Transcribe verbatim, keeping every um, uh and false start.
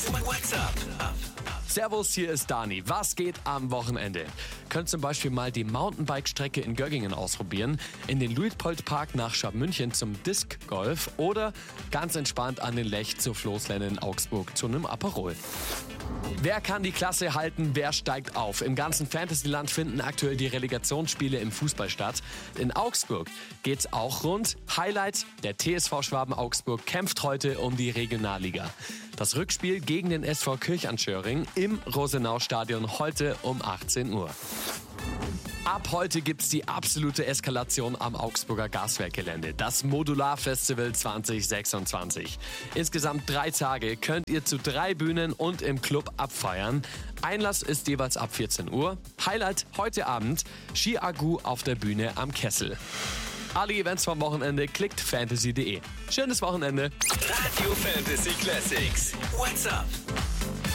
What's up? Servus, hier ist Dani. Was geht am Wochenende? Könnt zum Beispiel mal die Mountainbike-Strecke in Göggingen ausprobieren, in den Luitpold-Park nach Scharmünchen zum Disc-Golf oder ganz entspannt an den Lech zur Floßlände in Augsburg zu einem Aperol. Wer kann die Klasse halten, wer steigt auf? Im ganzen Fantasyland finden aktuell die Relegationsspiele im Fußball statt. In Augsburg geht's auch rund. Highlight, der T S V Schwaben Augsburg kämpft heute um die Regionalliga. Das Rückspiel gegen den S V Kirchanschöring im Rosenau-Stadion heute um achtzehn Uhr. Ab heute gibt's die absolute Eskalation am Augsburger Gaswerkgelände, das Modular-Festival zwanzig sechsundzwanzig. Insgesamt drei Tage könnt ihr zu drei Bühnen und im Club abfeiern. Einlass ist jeweils ab vierzehn Uhr. Highlight heute Abend, Ski Agu auf der Bühne am Kessel. Alle Events vom Wochenende klickt fantasy punkt de. Schönes Wochenende. Radio Fantasy Classics. What's up?